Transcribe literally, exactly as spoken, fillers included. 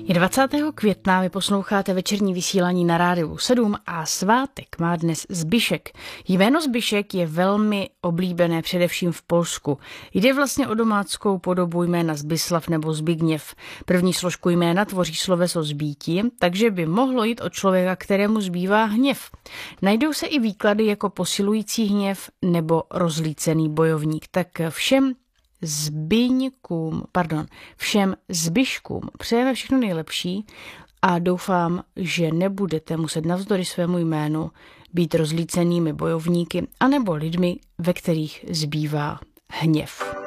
Je dvacátého května, vy posloucháte večerní vysílání na Rádiu sedm a svátek má dnes Zbyšek. Jméno Zbyšek je velmi oblíbené především v Polsku. Jde vlastně o domáckou podobu jména Zbyslav nebo Zbigněv. První složku jména tvoří sloveso zbýti, takže by mohlo jít o člověka, kterému zbývá hněv. Najdou se i výklady jako posilující hněv nebo rozlícený bojovník. Tak všem Zbyňkům, pardon, všem Zbyškům přejeme všechno nejlepší a doufám, že nebudete muset navzdory svému jménu být rozlícenými bojovníky anebo lidmi, ve kterých zbývá hněv.